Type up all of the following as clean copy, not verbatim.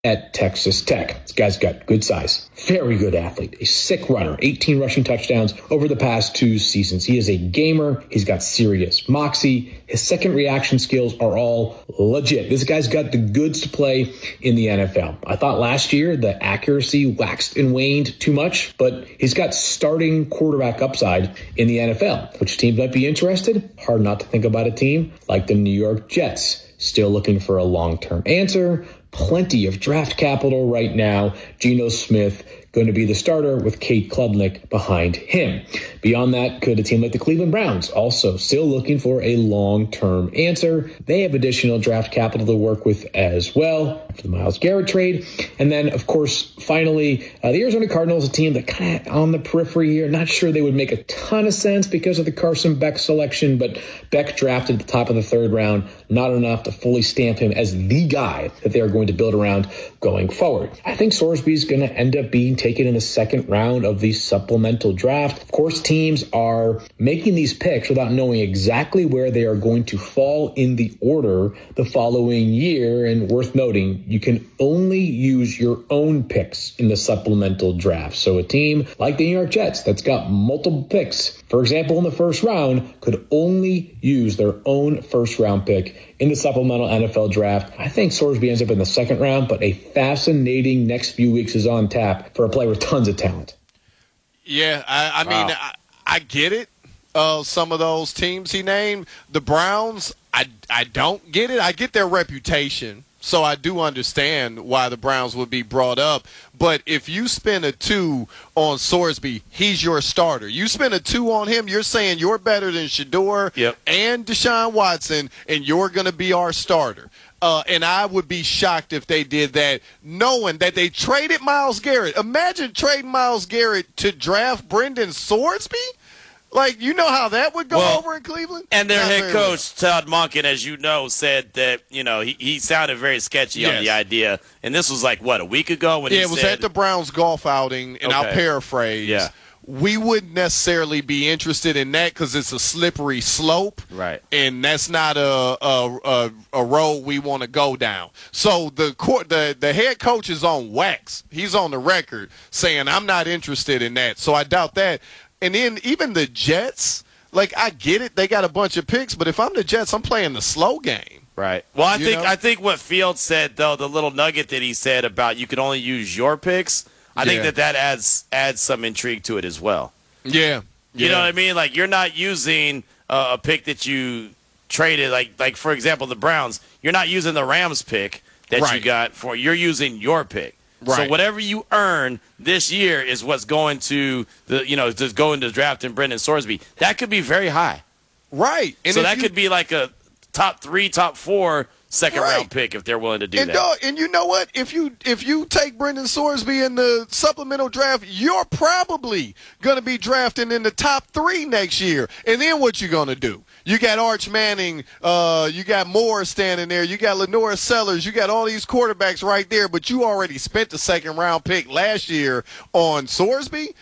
at Texas Tech. This guy's got good size, very good athlete, a sick runner, 18 rushing touchdowns over the past 2 seasons. He is a gamer. He's got serious moxie. His second reaction skills are all legit. This guy's got the goods to play in the NFL. I thought last year the accuracy waxed and waned too much, but he's got starting quarterback upside in the NFL. Which team might be interested? Hard not to think about a team like the New York Jets. Still looking for a long-term answer. Plenty of draft capital right now. Geno Smith going to be the starter with Kate Klubnik behind him. Beyond that, could a team like the Cleveland Browns also still looking for a long-term answer? They have additional draft capital to work with as well for the Myles Garrett trade. And then, of course, finally, the Arizona Cardinals, a team that kind of on the periphery here. Not sure they would make a ton of sense because of the Carson Beck selection, but Beck drafted at the top of the 3rd round, not enough to fully stamp him as the guy that they are going to build around going forward. I think Sorsby's going to end up being taken in the 2nd round of the supplemental draft. Of course, teams are making these picks without knowing exactly where they are going to fall in the order the following year. And worth noting, you can only use your own picks in the supplemental draft. So a team like the New York Jets that's got multiple picks, for example, in the 1st round, could only use their own 1st round pick in the supplemental NFL draft. I think Sorsby ends up in the 2nd round, but a fascinating next few weeks is on tap for a player with tons of talent. Yeah, I mean, I get it. Some of those teams he named, the Browns, I don't get it. I get their reputation, so I do understand why the Browns would be brought up. But if you spend a 2 on Sorsby, he's your starter. You spend a 2 on him, you're saying you're better than Shedeur and Deshaun Watson, and you're going to be our starter. And I would be shocked if they did that, knowing that they traded Myles Garrett. Imagine trading Myles Garrett to draft Brendan Sorsby. Like, you know how that would go over in Cleveland? And their head coach, Todd Monken, as you know, said that, he sounded very sketchy on the idea. And this was like, a week ago? When it was at the Browns golf outing, and I'll paraphrase. Yeah. We wouldn't necessarily be interested in that because it's a slippery slope, right? And that's not a road we want to go down. So the head coach is on wax. He's on the record saying, I'm not interested in that. So I doubt that. And then even the Jets, like, I get it. They got a bunch of picks, but if I'm the Jets, I'm playing the slow game. Right. Well, I think what Fields said, though, the little nugget that he said about you can only use your picks, I think that adds some intrigue to it as well. Yeah. You know what I mean? Like, you're not using a pick that you traded. Like for example, the Browns, you're not using the Rams pick that you got for. You're using your pick. Right. So whatever you earn this year is what's going to just going to draft in Brendan Sorsby. That could be very high. Right. And so that could be like a top 3, top 4 second round pick if they're willing to do that. And you know what? If you take Brendan Sorsby in the supplemental draft, you're probably going to be drafting in the top 3 next year. And then what you going to do? You got Arch Manning, you got Moore standing there, you got Lenore Sellers, you got all these quarterbacks right there, but you already spent the 2nd round pick last year on Sorsby.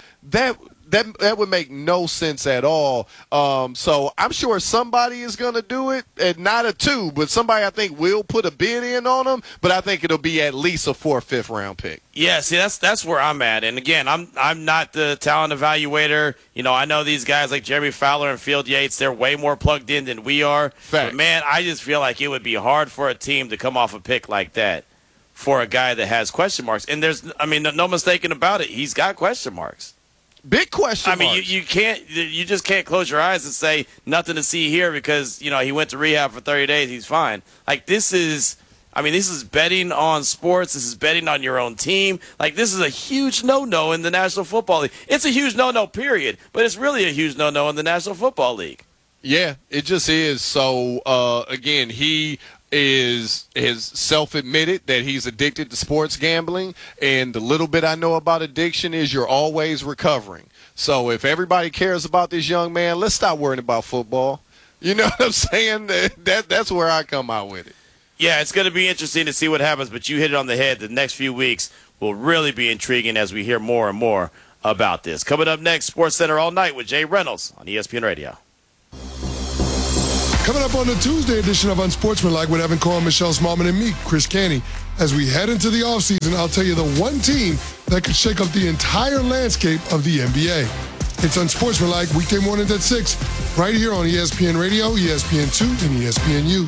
That would make no sense at all. So I'm sure somebody is going to do it, and not a 2, but somebody I think will put a bid in on them. But I think it'll be at least a 4th, 5th round pick. Yeah, see, that's where I'm at. And again, I'm not the talent evaluator. I know these guys like Jeremy Fowler and Field Yates. They're way more plugged in than we are. Fact. But man, I just feel like it would be hard for a team to come off a pick like that for a guy that has question marks. And there's, no mistaking about it. He's got question marks. Big question marks. You just can't close your eyes and say nothing to see here because, he went to rehab for 30 days. He's fine. Like, this is betting on sports. This is betting on your own team. Like, this is a huge no-no in the National Football League. It's a huge no-no, period. But it's really a huge no-no in the National Football League. Yeah, it just is. So, again, he has self-admitted that he's addicted to sports gambling, and the little bit I know about addiction is you're always recovering. So if everybody cares about this young man, let's stop worrying about football. You know what I'm saying? That's where I come out with it. Yeah, it's going to be interesting to see what happens, but you hit it on the head. The next few weeks will really be intriguing as we hear more and more about this. Coming up next, SportsCenter All Night with Jay Reynolds on ESPN Radio. Coming up on the Tuesday edition of Unsportsmanlike with Evan Cohen, Michelle Smallman, and me, Chris Canty. As we head into the offseason, I'll tell you the one team that could shake up the entire landscape of the NBA. It's Unsportsmanlike, weekday mornings at 6, right here on ESPN Radio, ESPN2, and ESPNU.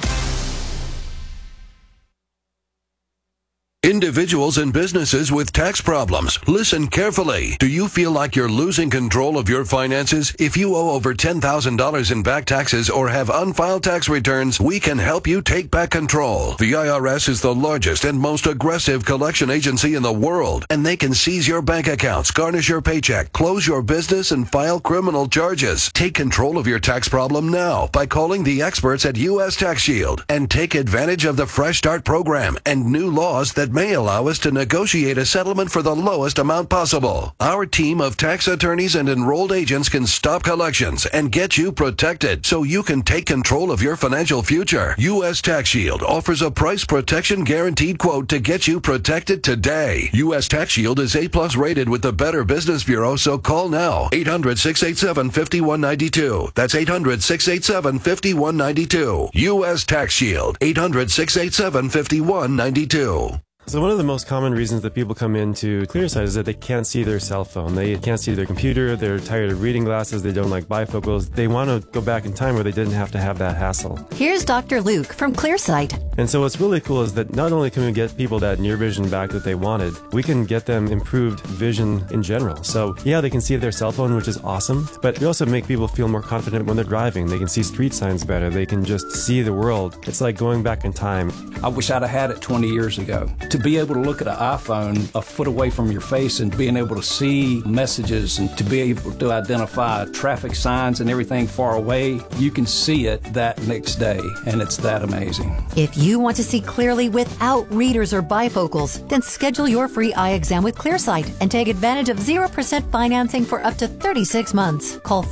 Individuals and businesses with tax problems, listen carefully. Do you feel like you're losing control of your finances? If you owe over $10,000 in back taxes or have unfiled tax returns, we can help you take back control. The IRS is the largest and most aggressive collection agency in the world, and they can seize your bank accounts, garnish your paycheck, close your business, and file criminal charges. Take control of your tax problem now by calling the experts at U.S. Tax Shield and take advantage of the Fresh Start program and new laws that may allow us to negotiate a settlement for the lowest amount possible. Our team of tax attorneys and enrolled agents can stop collections and get you protected so you can take control of your financial future. U.S. Tax Shield offers a price protection guaranteed quote to get you protected today. U.S. Tax Shield is A+ rated with the Better Business Bureau, so call now. 800-687-5192. That's 800-687-5192. U.S. Tax Shield. 800-687-5192. So one of the most common reasons that people come into Clearsight is that they can't see their cell phone. They can't see their computer. They're tired of reading glasses. They don't like bifocals. They want to go back in time where they didn't have to have that hassle. Here's Dr. Luke from Clearsight. And so what's really cool is that not only can we get people that near vision back that they wanted, we can get them improved vision in general. So yeah, they can see their cell phone, which is awesome, but we also make people feel more confident when they're driving. They can see street signs better. They can just see the world. It's like going back in time. I wish I'd have had it 20 years ago. To be able to look at an iPhone a foot away from your face and being able to see messages and to be able to identify traffic signs and everything far away, you can see it that next day, and it's that amazing. If you want to see clearly without readers or bifocals, then schedule your free eye exam with Clearsight and take advantage of 0% financing for up to 36 months. Call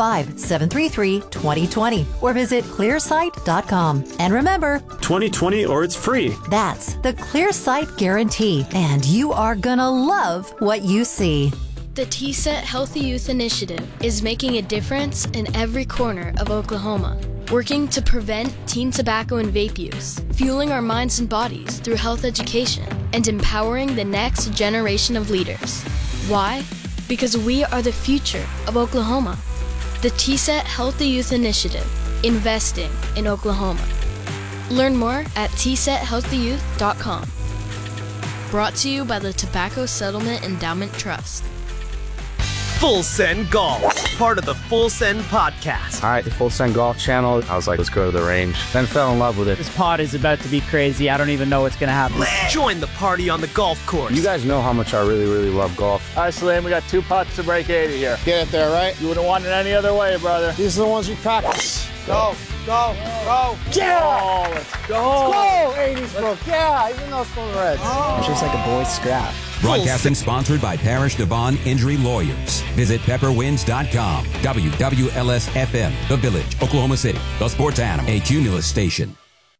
405-733-2020 or visit clearsight.com. And remember, 2020 or it's free. That's the Clearsight guarantee, and you are gonna love what you see. The TSET Healthy Youth Initiative is making a difference in every corner of Oklahoma, working to prevent teen tobacco and vape use, fueling our minds and bodies through health education, and empowering the next generation of leaders. Why? Because we are the future of Oklahoma. The TSET Healthy Youth Initiative, investing in Oklahoma. Learn more at tsethealthyyouth.com. Brought to you by the Tobacco Settlement Endowment Trust. Full Send Golf, part of the Full Send podcast. All right, the Full Send Golf channel. I was like, let's go to the range. Then fell in love with it. This pod is about to be crazy. I don't even know what's going to happen. Join the party on the golf course. You guys know how much I really, really love golf. All right, Salim, we got 2 putts to break 80 here. Get it there, right? You wouldn't want it any other way, brother. These are the ones we practice. Go, go, go. Yeah! Oh, let's go. Let's go! 80s, bro. Yeah, even though it's from the Reds. It's just like a boy's scrap. Broadcasting sponsored by Parish Devon Injury Lawyers. Visit pepperwinds.com. WWLS-FM, The Village, Oklahoma City. The Sports Animal, a Cumulus station.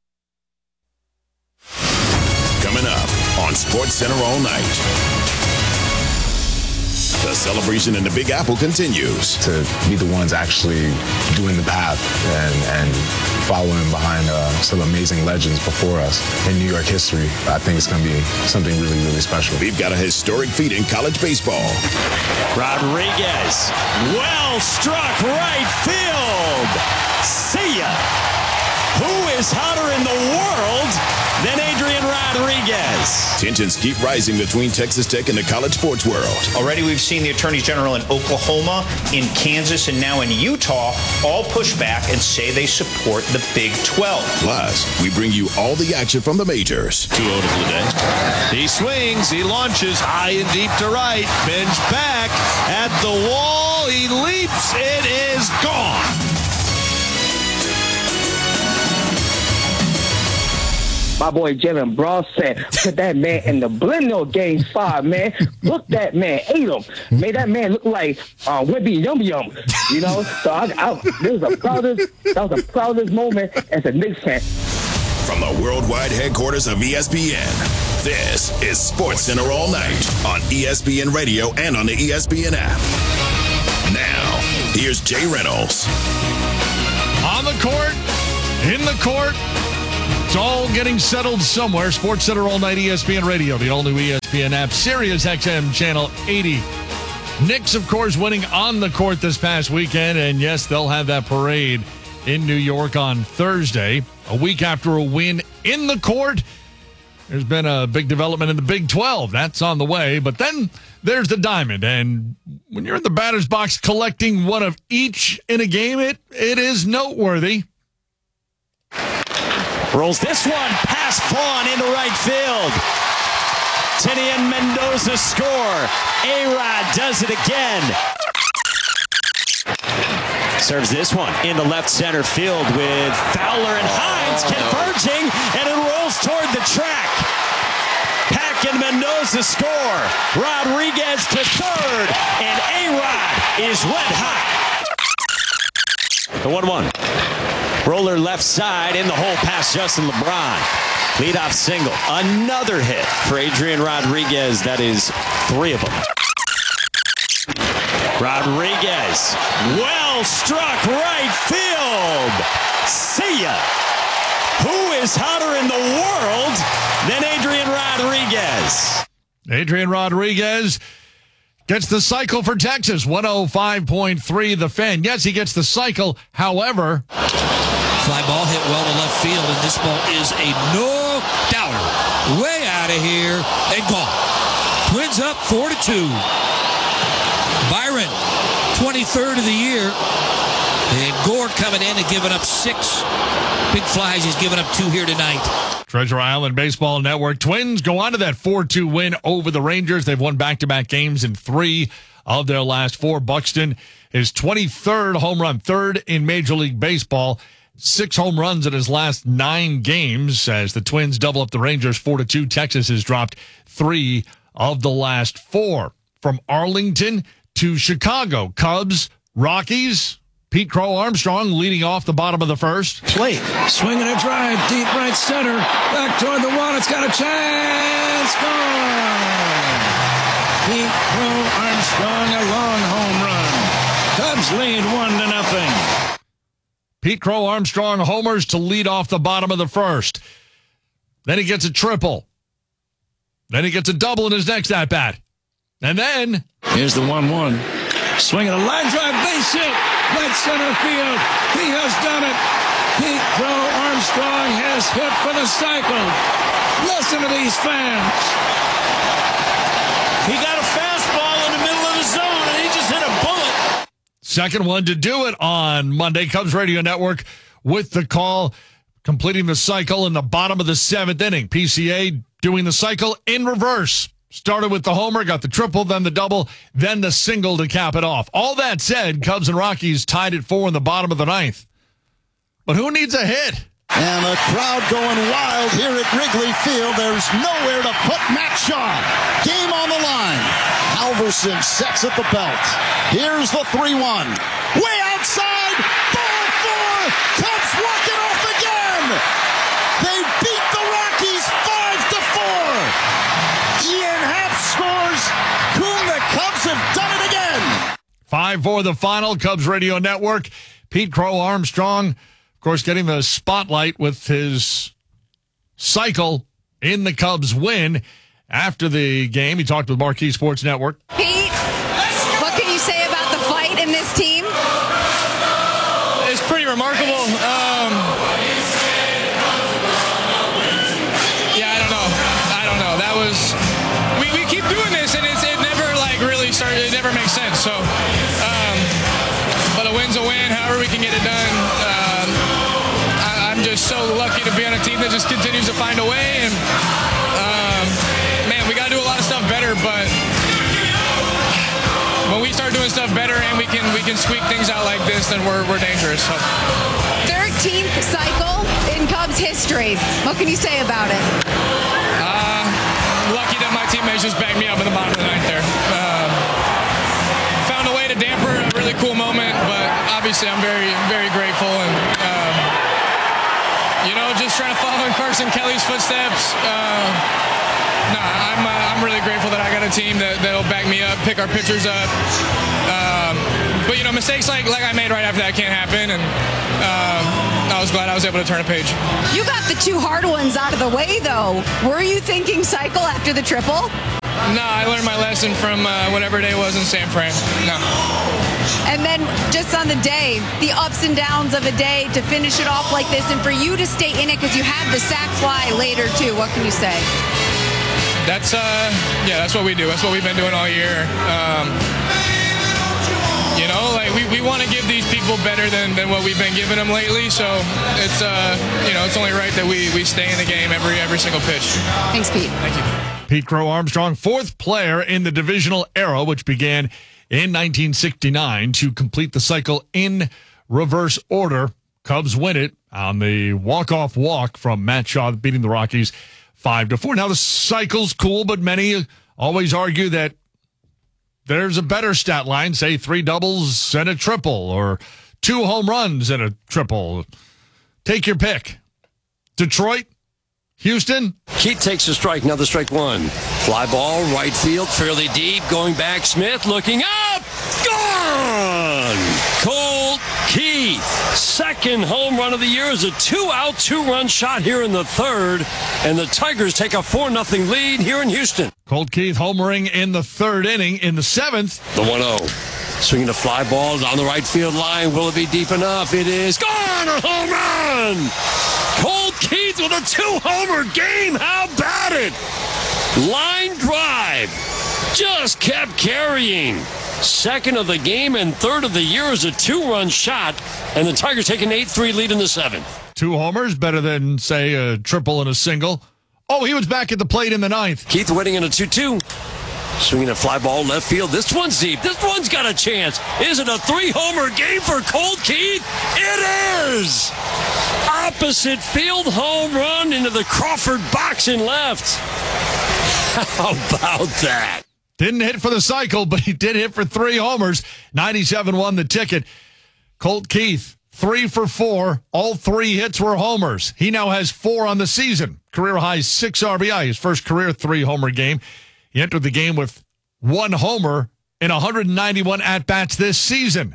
Coming up on Sports Center all night. The celebration in the Big Apple continues. To be the ones actually doing the path and following behind some amazing legends before us in New York history, I think it's going to be something really, really special. We've got a historic feat in college baseball. Rodriguez, well struck right field. See ya. Who is hotter in the world than Adrian Rodriguez? Tensions keep rising between Texas Tech and the college sports world. Already we've seen the attorneys general in Oklahoma, in Kansas, and now in Utah all push back and say they support the Big 12. Plus, we bring you all the action from the majors. 2-0 to Blue. He swings, he launches high and deep to right. Bench back at the wall. He leaps. It is gone. My boy Jalen Brown said, put that man in the blender game 5, man. Look, that man ate him. Made that man look like Wimpy Yum Yum. You know? So that was the proudest moment as a Knicks fan. From the worldwide headquarters of ESPN, this is Sports Center all night on ESPN Radio and on the ESPN app. Now, here's Jay Reynolds. On the court, In the court. It's all getting settled somewhere. Sports Center all night, ESPN Radio, the all-new ESPN app, Sirius XM Channel 80. Knicks, of course, winning on the court this past weekend, and yes, they'll have that parade in New York on Thursday. A week after a win in the court, there's been a big development in the Big 12. That's on the way, but then there's the Diamond, and when you're in the batter's box collecting one of each in a game, it is noteworthy. Rolls this one past Vaughn into right field. Tinian Mendoza score. A-Rod does it again. Serves this one into left center field with Fowler and Hines converging, and it rolls toward the track. Pack and Mendoza score. Rodriguez to third, and A-Rod is red hot. The 1-1. Roller left side in the hole past Justin LeBron. Leadoff single. Another hit for Adrian Rodriguez. That is 3 of them. Rodriguez. Well struck right field. See ya. Who is hotter in the world than Adrian Rodriguez? Adrian Rodriguez gets the cycle for Texas. 105.3 the Fan. Yes, he gets the cycle. However, fly ball hit well to left field, and this ball is a no-doubter. Way out of here and gone. Twins up 4-2. Byron, 23rd of the year. And Gore coming in and giving up 6 big flies. He's given up 2 here tonight. Treasure Island Baseball Network. Twins go on to that 4-2 win over the Rangers. They've won back-to-back games in 3 of their last 4. Buxton is 23rd home run, 3rd in Major League Baseball. 6 home runs in his last 9 games as the Twins double up the Rangers 4-2. Texas has dropped 3 of the last 4. From Arlington to Chicago, Cubs, Rockies. Pete Crow Armstrong leading off the bottom of the first. Plate, swinging a drive, deep right center, back toward the wall. It's got a chance. Gone. Pete Crow Armstrong, a long home run. Cubs lead 1-0. Pete Crow Armstrong homers to lead off the bottom of the first. Then he gets a triple. Then he gets a double in his next at-bat. And then here's the 1-1. Swinging a line drive, base hit, right center field. He has done it. Pete Crow Armstrong has hit for the cycle. Listen to these fans. He got a fastball in the middle of the zone, and he just hit a bullet. Second one to do it on Monday. Cubs Radio Network with the call, completing the cycle in the bottom of the 7th inning. PCA doing the cycle in reverse. Started with the homer, got the triple, then the double, then the single to cap it off. All that said, Cubs and Rockies tied at 4 in the bottom of the 9th. But who needs a hit? And the crowd going wild here at Wrigley Field. There's nowhere to put Matt Shaw. Game on the line. Halverson sets at the belt. Here's the 3-1. Way outside. Ball 4. Cubs walk it off again. They beat the Rockies 5-4. Ian Happ scores. Coon, the Cubs have done it again. 5-4 the final. Cubs Radio Network. Pete Crow Armstrong, of course, getting the spotlight with his cycle in the Cubs win. After the game, he talked with Marquee Sports Network. Pete, what can you say about the fight in this team? It's pretty remarkable. I don't know. That was... We keep doing this, and it never, really started. It never makes sense. So, but a win's a win, however we can get it done. I'm just so lucky to be on a team that just continues to find a way, and man, we got to do a lot of stuff better, but when we start doing stuff better and we can squeak things out like this, then we're dangerous. So. 13th cycle in Cubs history. What can you say about it? Lucky that my teammates just backed me up in the bottom of the 9th there. Found a way to damper a really cool moment, but obviously I'm very, very grateful, and just trying to follow in Carson Kelly's footsteps. I'm really grateful that I got a team that'll back me up, pick our pitchers up. But mistakes like I made right after that can't happen, and I was glad I was able to turn a page. You got the 2 hard ones out of the way, though. Were you thinking cycle after the triple? No, I learned my lesson from whatever day it was in San Fran. No. And then just on the day, the ups and downs of a day to finish it off like this, and for you to stay in it because you have the sack fly later too. What can you say? That's that's what we do. That's what we've been doing all year. You know, like we want to give these people better than what we've been giving them lately. So it's it's only right that we stay in the game every single pitch. Thanks, Pete. Thank you. Pete Crow Armstrong, 4th player in the divisional era, which began in 1969, to complete the cycle in reverse order. Cubs win it on the walk-off walk from Matt Shaw, beating the Rockies 5-4. Now the cycle's cool, but many always argue that there's a better stat line, say 3 doubles and a triple, or 2 home runs and a triple. Take your pick. Detroit, Houston. Keith takes a strike, another strike 1. Fly ball, right field, fairly deep, going back, Smith looking up, gone! Colt Keith, 2nd home run of the year, is a 2-out, 2-run shot here in the 3rd, and the Tigers take a 4-0 lead here in Houston. Colt Keith homering in the 3rd inning. In the 7th, the 1-0. Swinging a fly ball down the right field line. Will it be deep enough? It is gone! A home run! Colt Keith with a 2-homer game. How about it? Line drive. Just kept carrying. 2nd of the game and 3rd of the year is a 2-run shot. And the Tigers take an 8-3 lead in the 7th. 2 homers, better than, say, a triple and a single. Oh, he was back at the plate in the 9th. Keith winning in a 2-2. Swinging a fly ball left field. This one's deep. This one's got a chance. Is it a 3-homer game for Colt Keith? It is! Opposite field home run into the Crawford box and left. How about that? Didn't hit for the cycle, but he did hit for 3 homers. 97 won the ticket. Colt Keith, 3 for 4. All 3 hits were homers. He now has 4 on the season. Career high 6 RBI. His first career 3-homer game. He entered the game with 1 homer in 191 at-bats this season.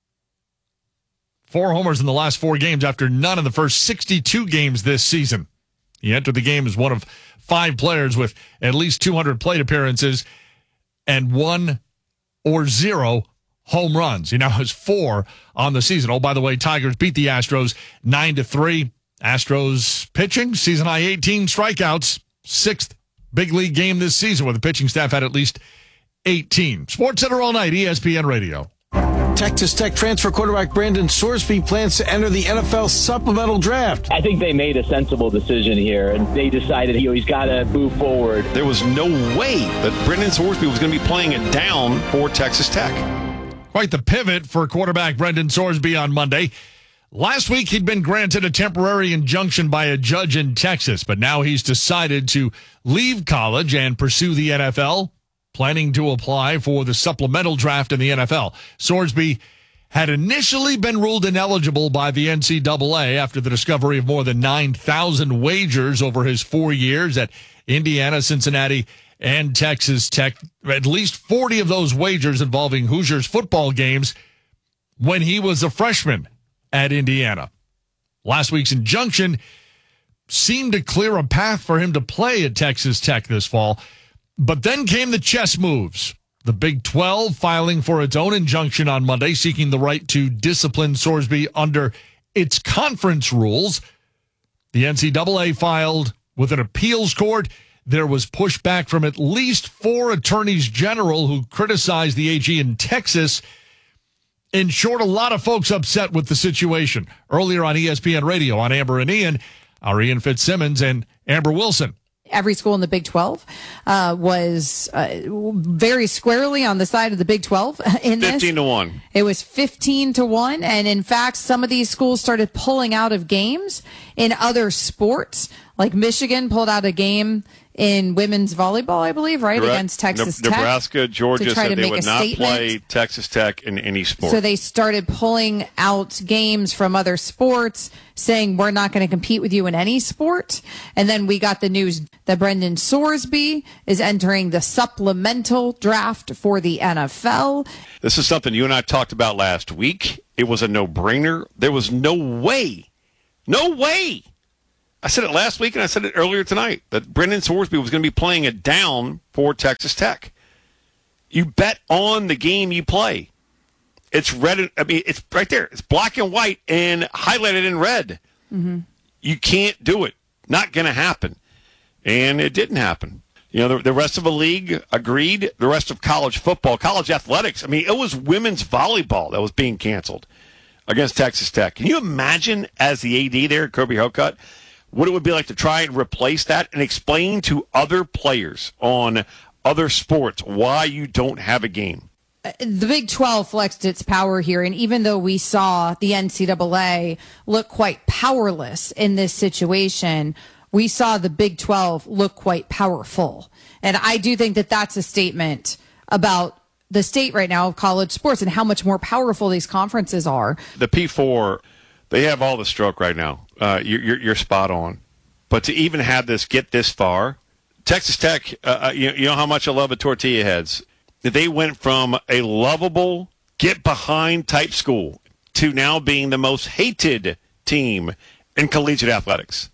4 homers in the last 4 games after none in the first 62 games this season. He entered the game as one of 5 players with at least 200 plate appearances and 1 or 0 home runs. He now has 4 on the season. Oh, by the way, Tigers beat the Astros 9-3. Astros pitching, season high 18 strikeouts, 6th big league game this season where the pitching staff had at least 18. Sports Center all night, ESPN Radio. Texas Tech transfer quarterback Brandon Sorsby plans to enter the NFL supplemental draft. I think they made a sensible decision here, and they decided he's got to move forward. There was no way that Brandon Sorsby was going to be playing it down for Texas Tech. Quite the pivot for quarterback Brendan Sorsby on Monday. Last week, he'd been granted a temporary injunction by a judge in Texas, but now he's decided to leave college and pursue the NFL, planning to apply for the supplemental draft in the NFL. Sorsby had initially been ruled ineligible by the NCAA after the discovery of more than 9,000 wagers over his 4 years at Indiana, Cincinnati, and Texas Tech. At least 40 of those wagers involving Hoosiers football games when he was a freshman at Indiana. Last week's injunction seemed to clear a path for him to play at Texas Tech this fall. But then came the chess moves. The Big 12 filing for its own injunction on Monday, seeking the right to discipline Sorsby under its conference rules. The NCAA filed with an appeals court. There was pushback from at least 4 attorneys general who criticized the AG in Texas. In short, a lot of folks upset with the situation. Earlier on ESPN Radio on Amber and Ian, our Ian Fitzsimmons and Amber Wilson. Every school in the Big 12 was very squarely on the side of the Big 12 in this. 15-1. It was 15-1. And in fact, some of these schools started pulling out of games in other sports. Like Michigan pulled out a game in women's volleyball, I believe, right? Correct. Against Texas Tech. Nebraska, Georgia said they would not statement. play Texas Tech in any sport. So they started pulling out games from other sports, saying we're not going to compete with you in any sport. And then we got the news that Brendan Sorsby is entering the supplemental draft for the NFL. This is something you and I talked about last week. It was a no-brainer. There was no way No way. I said it last week and I said it earlier tonight that Brendan Sorsby was going to be playing it down for Texas Tech. You bet on the game you play. It's red. I mean, it's right there. It's black and white and highlighted in red. Mm-hmm. You can't do it. Not going to happen. And it didn't happen. You know, the rest of the league agreed. The rest of college football, college athletics. I mean, it was women's volleyball that was being canceled against Texas Tech. Can you imagine, as the AD there, Kirby Hocutt, what it would be like to try and replace that and explain to other players on other sports why you don't have a game? The Big 12 flexed its power here, and even though we saw the NCAA look quite powerless in this situation, we saw the Big 12 look quite powerful. And I do think that that's a statement about the state right now of college sports and how much more powerful these conferences are. The P4, they have all the stroke right now. You're spot on. But to even have this get this far, Texas Tech, you know how much I love the tortilla heads. They went from a lovable, get-behind type school to now being the most hated team in collegiate athletics.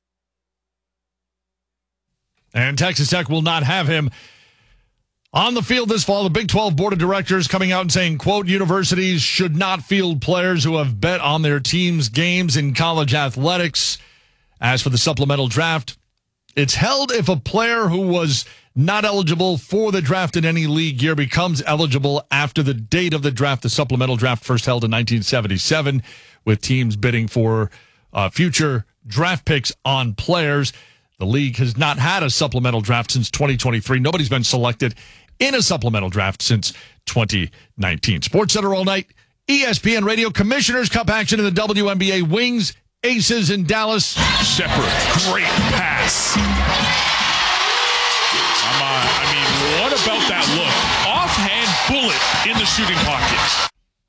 And Texas Tech will not have him on the field this fall. The Big 12 Board of Directors coming out and saying, quote, universities should not field players who have bet on their team's games in college athletics. As for the supplemental draft, it's held if a player who was not eligible for the draft in any league year becomes eligible after the date of the draft. The supplemental draft first held in 1977 with teams bidding for future draft picks on players. The league has not had a supplemental draft since 2023. Nobody's been selected in a supplemental draft since 2019. Sports Center all night. ESPN Radio. Commissioner's Cup action in the WNBA. Wings, Aces in Dallas. Shepherd, great pass. I mean, what about that look? Offhand bullet in the shooting pocket.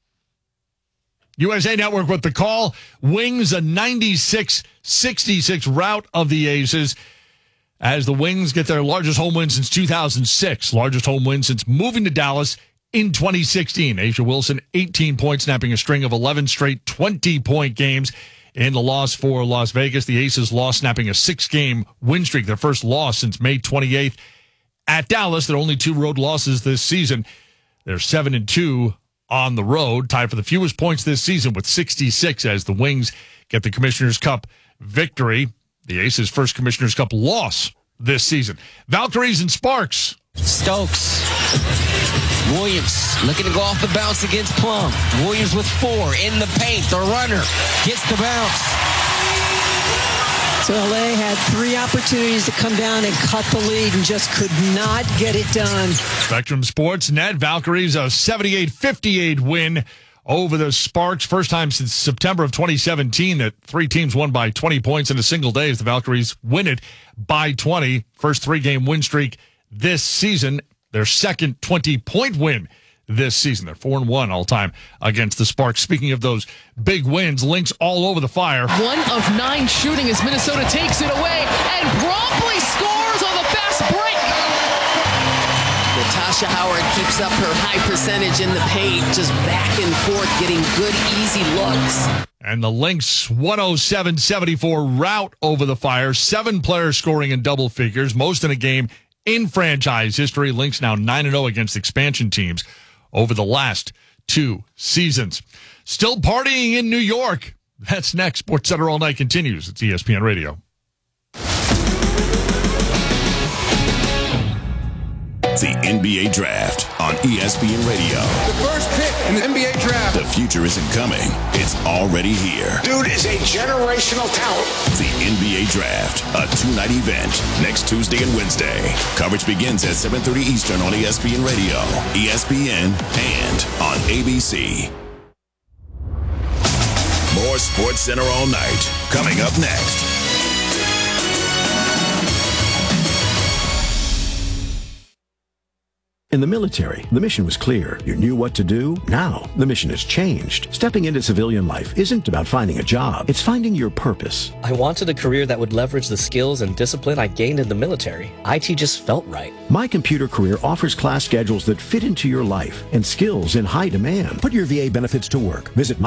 USA Network with the call. Wings a 96-66 rout of the Aces as the Wings get their largest home win since 2006. Largest home win since moving to Dallas in 2016. Asia Wilson, 18 points, snapping a string of 11 straight 20-point games in the loss for Las Vegas. The Aces lost, snapping a 6-game win streak, their first loss since May 28th at Dallas. Their only 2 road losses this season. They're 7-2 on the road, tied for the fewest points this season with 66 as the Wings get the Commissioner's Cup victory. The Aces' first Commissioner's Cup loss this season. Valkyries and Sparks. Stokes. Williams looking to go off the bounce against Plum. Williams with 4 in the paint. The runner gets the bounce. So LA had 3 opportunities to come down and cut the lead and just could not get it done. Spectrum Sports Net. Valkyries a 78-58 win over the Sparks. First time since September of 2017 that 3 teams won by 20 points in a single day as the Valkyries win it by 20. First 3-game win streak this season. Their second 20-point win this season. They're 4-1 all time against the Sparks. Speaking of those big wins, Lynx all over the fire. 1 of 9 shooting as Minnesota takes it away and promptly scores on the fast break. Natasha Howard keeps up her high percentage in the paint, just back and forth, getting good, easy looks. And the Lynx 107-74 rout over the fire. 7 players scoring in double figures, most in a game in franchise history. Lynx now 9-0 against expansion teams over the last 2 seasons. Still partying in New York. That's next. Sports Center all night continues. It's ESPN Radio. The NBA Draft on ESPN Radio. The first pick in the NBA Draft. The future isn't coming. It's already here. Dude is a generational talent. The NBA Draft, a 2-night event next Tuesday and Wednesday. Coverage begins at 7:30 Eastern on ESPN Radio, ESPN, and on ABC. More Sports Center all night. Coming up next. In the military, the mission was clear. You knew what to do. Now, the mission has changed. Stepping into civilian life isn't about finding a job. It's finding your purpose. I wanted a career that would leverage the skills and discipline I gained in the military. IT just felt right. My Computer Career offers class schedules that fit into your life and skills in high demand. Put your VA benefits to work. Visit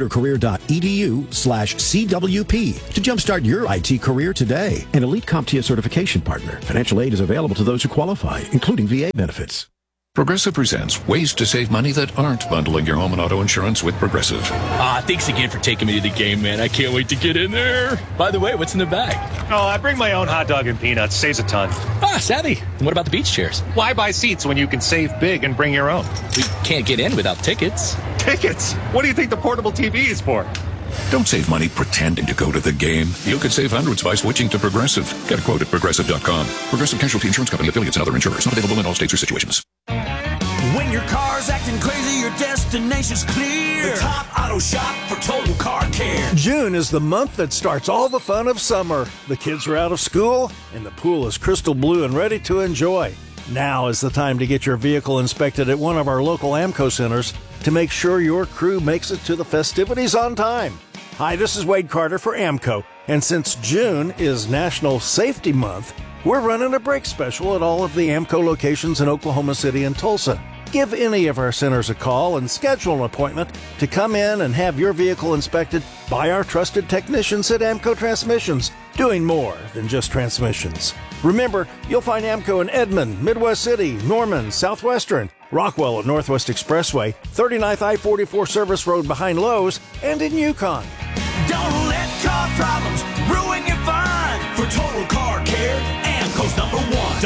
mycomputercareer.edu/CWP to jumpstart your IT career today. An elite CompTIA certification partner. Financial aid is available to those who qualify, including VA benefits. Progressive presents ways to save money that aren't bundling your home and auto insurance with Progressive. Thanks again for taking me to the game, man. I can't wait to get in there. By the way, what's in the bag? Oh, I bring my own hot dog and peanuts. Saves a ton. Savvy. And what about the beach chairs? Why buy seats when you can save big and bring your own? We can't get in without tickets. Tickets? What do you think the portable TV is for? Don't save money pretending to go to the game. You could save hundreds by switching to Progressive. Get a quote at Progressive.com. Progressive Casualty Insurance Company, affiliates, and other insurers. Not available in all states or situations. When your car's acting crazy, your destination's clear. The Top Auto Shop for total car care. June is the month that starts all the fun of summer. The kids are out of school, and the pool is crystal blue and ready to enjoy. Now is the time to get your vehicle inspected at one of our local AMCO centers to make sure your crew makes it to the festivities on time. Hi, this is Wade Carter for AMCO, and since June is National Safety Month, we're running a brake special at all of the AMCO locations in Oklahoma City and Tulsa. Give any of our centers a call and schedule an appointment to come in and have your vehicle inspected by our trusted technicians at AMCO Transmissions, doing more than just transmissions. Remember, you'll find AMCO in Edmond, Midwest City, Norman, Southwestern, Rockwell at Northwest Expressway, 39th I-44 Service Road behind Lowe's, and in Yukon. Don't let car problems ruin your fun. For total car care, AMCO's #1.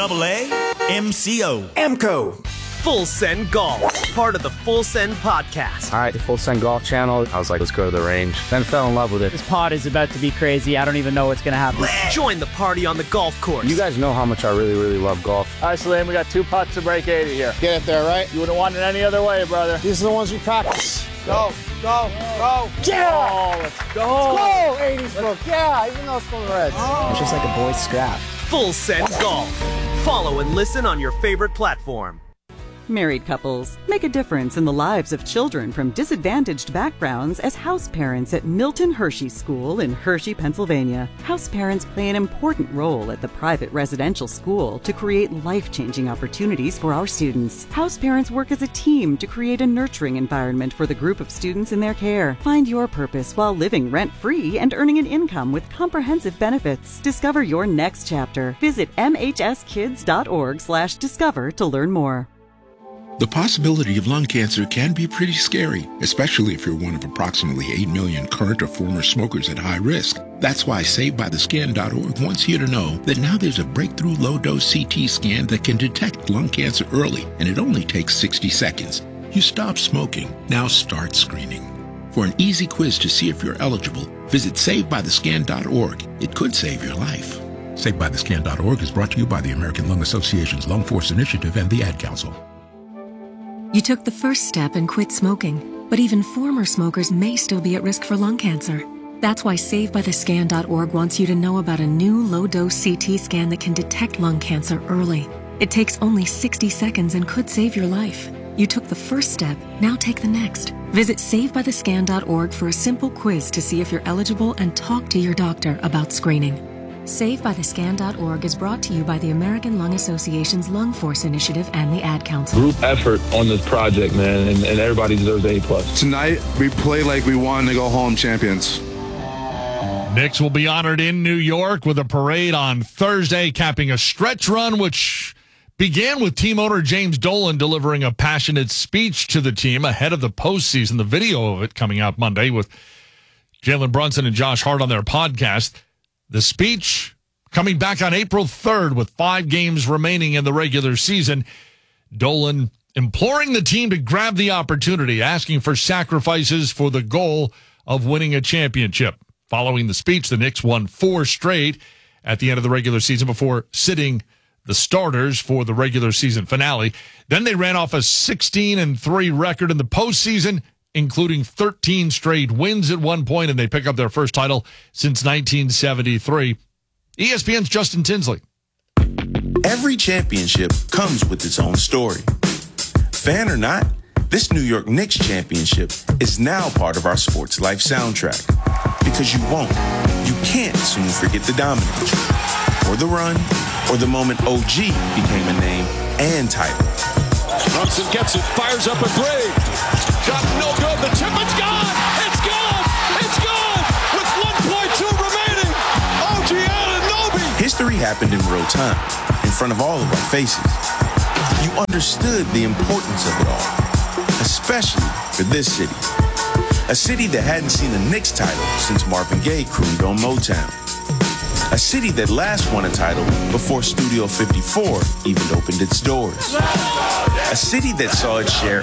AAMCO. AMCO. Full Send Golf, part of the Full Send podcast. All right, the Full Send Golf channel. I was like, let's go to the range. Then fell in love with it. This pod is about to be crazy. I don't even know what's going to happen. Join the party on the golf course. You guys know how much I really, really love golf. All right, Salim, we got 2 putts to break 80 here. Get it there, right? You wouldn't want it any other way, brother. These are the ones we practice. Go. Yeah! Oh, let's go. Let's go, 80s book. Yeah, even though it's from the Reds. It's just like a boy's scrap. Full Send Golf. Follow and listen on your favorite platform. Married couples make a difference in the lives of children from disadvantaged backgrounds as house parents at Milton Hershey School in Hershey, Pennsylvania. House parents play an important role at the private residential school to create life-changing opportunities for our students. House parents work as a team to create a nurturing environment for the group of students in their care. Find your purpose while living rent-free and earning an income with comprehensive benefits. Discover your next chapter. Visit mhskids.org/discover to learn more. The possibility of lung cancer can be pretty scary, especially if you're one of approximately 8 million current or former smokers at high risk. That's why SaveByTheScan.org wants you to know that now there's a breakthrough low-dose CT scan that can detect lung cancer early, and it only takes 60 seconds. You stop smoking, now start screening. For an easy quiz to see if you're eligible, visit SaveByTheScan.org. It could save your life. SaveByTheScan.org is brought to you by the American Lung Association's Lung Force Initiative and the Ad Council. You took the first step and quit smoking, but even former smokers may still be at risk for lung cancer. That's why SaveByTheScan.org wants you to know about a new low-dose CT scan that can detect lung cancer early. It takes only 60 seconds and could save your life. You took the first step, now take the next. Visit SaveByTheScan.org for a simple quiz to see if you're eligible and talk to your doctor about screening. SaveByTheScan.org is brought to you by the American Lung Association's Lung Force Initiative and the Ad Council. Group effort on this project, man, and everybody deserves A+. Tonight, we play like we won to go home champions. Knicks will be honored in New York with a parade on Thursday, capping a stretch run which began with team owner James Dolan delivering a passionate speech to the team ahead of the postseason. The video of it coming out Monday with Jalen Brunson and Josh Hart on their podcast. The speech coming back on April 3rd with 5 games remaining in the regular season. Dolan imploring the team to grab the opportunity, asking for sacrifices for the goal of winning a championship. Following the speech, the Knicks won 4 straight at the end of the regular season before sitting the starters for the regular season finale. Then they ran off a 16-3 record in the postseason, including 13 straight wins at one point, and they pick up their first title since 1973. ESPN's Justin Tinsley. Every championship comes with its own story. fan or not, this New York Knicks championship is now part of our sports life soundtrack. Because you can't soon forget the dominance, or the run, or the moment OG became a name and title. Brunson gets it, fires up a three. Shot no good, the tip, it's gone! It's gone! It's gone! With 1.2 remaining, OG Anunoby! History happened in real time, in front of all of our faces. You understood the importance of it all, especially for this city. A city that hadn't seen a Knicks title since Marvin Gaye crooned on Motown. A city that last won a title before Studio 54 even opened its doors. A city that saw its share